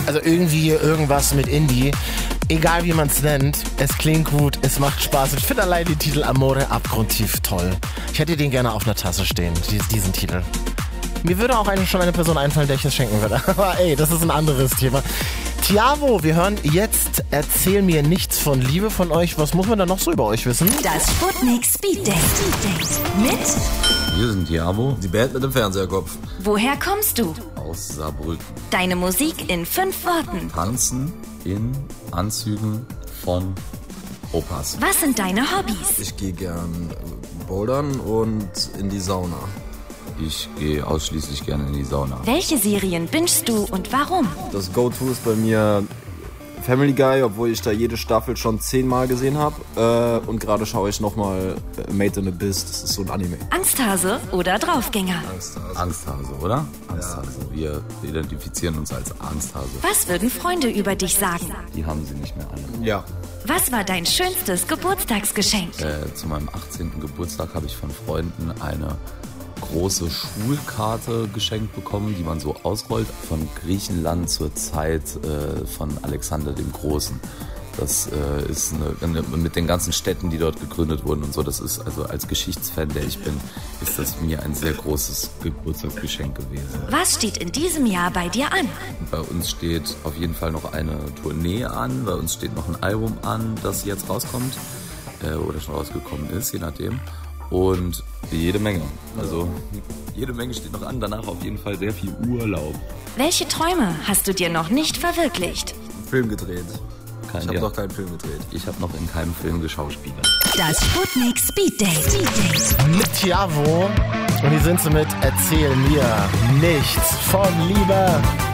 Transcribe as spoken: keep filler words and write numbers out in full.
Also irgendwie irgendwas mit Indie. Egal wie man es nennt, es klingt gut, es macht Spaß. Ich finde allein den Titel Amore abgrundtief toll. Ich hätte den gerne auf einer Tasse stehen, diesen Titel. Mir würde auch eigentlich schon eine Person einfallen, der ich es schenken würde. Aber ey, das ist ein anderes Thema. Tiavo, wir hören jetzt Erzähl mir nichts von Liebe von euch. Was muss man da noch so über euch wissen? Das Sputnik Speed Date mit Wir sind Tiavo, die Band mit dem Fernseherkopf. Woher kommst du? Aus Saarbrücken. Deine Musik in fünf Worten. Tanzen in Anzügen von Opas. Was sind deine Hobbys? Ich gehe gern bouldern und in die Sauna. Ich gehe ausschließlich gerne in die Sauna. Welche Serien bingst du und warum? Das Go-To ist bei mir Family Guy, obwohl ich da jede Staffel schon zehnmal gesehen habe. Äh, und gerade schaue ich nochmal Made in Abyss, das ist so ein Anime. Angsthase oder Draufgänger? Angsthase. Angsthase, oder? Angsthase. Ja. Wir identifizieren uns als Angsthase. Was würden Freunde über dich sagen? Die haben sie nicht mehr alle. Ja. Was war dein schönstes Geburtstagsgeschenk? Äh, zu meinem achtzehnten Geburtstag habe ich von Freunden eine große Schulkarte geschenkt bekommen, die man so ausrollt, von Griechenland zur Zeit äh, von Alexander dem Großen. Das äh, ist eine, mit den ganzen Städten, die dort gegründet wurden und so, das ist also als Geschichtsfan, der ich bin, ist das mir ein sehr großes Geburtstagsgeschenk gewesen. Was steht in diesem Jahr bei dir an? Bei uns steht auf jeden Fall noch eine Tournee an, bei uns steht noch ein Album an, das jetzt rauskommt äh, oder schon rausgekommen ist, je nachdem. Und jede Menge. Also jede Menge steht noch an. Danach auf jeden Fall sehr viel Urlaub. Welche Träume hast du dir noch nicht verwirklicht? Einen Film gedreht. Kein, ich habe ja. noch keinen Film gedreht. Ich habe noch in keinem Film geschauspielert. Das Sputnik Speed Date. Mit Tiavo. Und hier sind sie mit Erzähl mir nichts von Liebe.